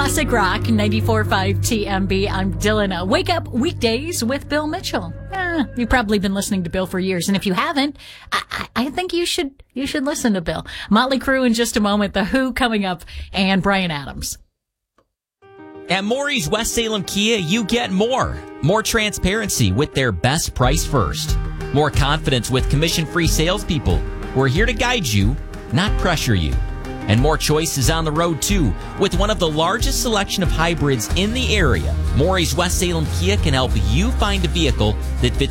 Classic Rock 94.5 TMB. I'm Dylan. Wake up weekdays with Bill Mitchell. You've probably been listening to Bill for years, and if you haven't, I think you should listen to Bill. Motley Crue in just a moment, The Who coming up, and Bryan Adams. At Maury's West Salem Kia, you get more. More transparency with their best price first. More confidence with commission-free salespeople. We're here to guide you, not pressure you. And more choices on the road, too. With one of the largest selection of hybrids in the area, Maury's West Salem Kia can help you find a vehicle that fits